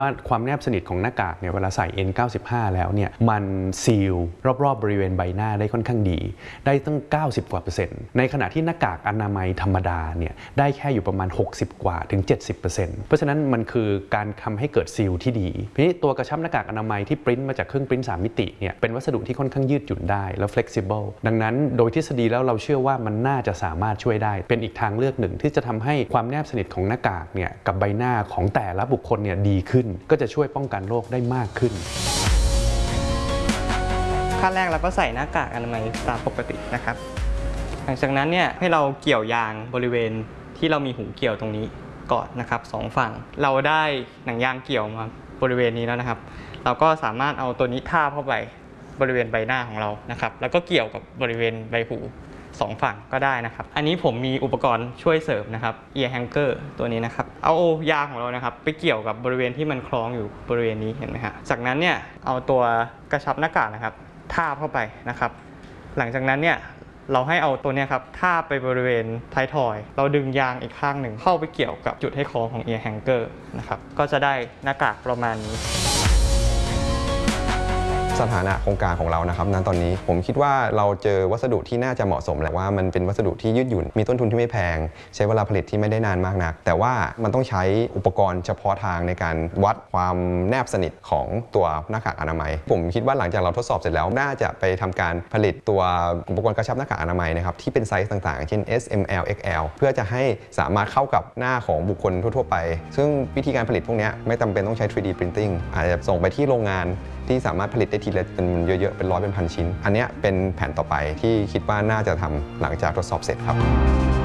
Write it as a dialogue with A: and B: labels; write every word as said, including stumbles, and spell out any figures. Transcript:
A: ว่าความแนบสนิทของหน้ากากเนี่ยเวลาใส่ เอ็น เก้าสิบห้า แล้วเนี่ยมันซีลรอบๆบริเวณใบหน้าได้ค่อนข้างดีได้ตั้งเก้าสิบกว่าเปอร์เซ็นต์ในขณะที่หน้ากากอนามัยธรรมดาเนี่ยได้แค่อยู่ประมาณหกสิบกว่าถึง เจ็ดสิบเปอร์เซ็นต์ เพราะฉะนั้นมันคือการทำให้เกิดซีลที่ดีทีนี้ตัวกระชับหน้ากากอนามัยที่ปริ้นมาจากเครื่องปริ้นสามมิติเนี่ยเป็นวัสดุที่ค่อนข้างยืดหยุ่นได้แล้ว flexible ดังนั้นโดยทฤษฎีแล้วเราเชื่อว่ามันน่าจะสามารถช่วยได้เป็นอีกทางเลือกหนึ่งที่จะทำให้ความแนบสนิทของหน้ากากเนี่ยกับใบหน้าของแต่ละบุคคลเนี่ยดีขึ้นก็จะช่วยป้องกันโรคได้มากขึ้น
B: ขั้นแรกเราก็ใส่หน้ากากอนามัยตามปกตินะครับหลังจากนั้นเนี่ยให้เราเกี่ยวยางบริเวณที่เรามีหูเกี่ยวตรงนี้ก่อนนะครับสองฝั่งเราได้หนังยางเกี่ยวมาบริเวณนี้แล้วนะครับเราก็สามารถเอาตัวนี้ทาบเข้าไปบริเวณใบหน้าของเรานะครับแล้วก็เกี่ยวกับบริเวณใบหูสองฝั่งก็ได้นะครับอันนี้ผมมีอุปกรณ์ช่วยเสริมนะครับ ear hanger ตัวนี้นะครับเอายางของเรานะครับไปเกี่ยวกับบริเวณที่มันคล้องอยู่บริเวณนี้เห็นไหมฮะจากนั้นเนี่ยเอาตัวกระชับหน้ากากนะครับทาบเข้าไปนะครับหลังจากนั้นเนี่ยเราให้เอาตัวนี้ครับทาบไปบริเวณท้ายทอยเราดึงยางอีกข้างหนึ่งเข้าไปเกี่ยวกับจุดให้คล้องของ ear hanger นะครับก็จะได้หน้ากากประมาณนี้
C: สถานะโครงการของเรานะครับณตอนนี้ผมคิดว่าเราเจอวัสดุที่น่าจะเหมาะสมแหละว่ามันเป็นวัสดุที่ยืดหยุ่นมีต้นทุนที่ไม่แพงใช้เวลาผลิตที่ไม่ได้นานมากนักแต่ว่ามันต้องใช้อุปกรณ์เฉพาะทางในการวัดความแนบสนิทของตัวหน้ากากอนามัยผมคิดว่าหลังจากเราทดสอบเสร็จแล้วน่าจะไปทำการผลิตตัวอุปกรณ์กระชับหน้ากากอนามัยนะครับที่เป็นไซส์ต่างๆเช่น เอส เอ็ม แอล เอ็กซ์ แอล เพื่อจะให้สามารถเข้ากับหน้าของบุคคลทั่วๆไปซึ่งวิธีการผลิตพวกนี้ไม่จำเป็นต้องใช้ ทรี ดี Printing อาจจะส่งไปที่โรงงานที่สามารถผลิตได้ทีละเป็นเยอะๆเป็นร้อยเป็นพันชิ้นอันนี้เป็นแผนต่อไปที่คิดว่าน่าจะทำหลังจากทดสอบเสร็จครับ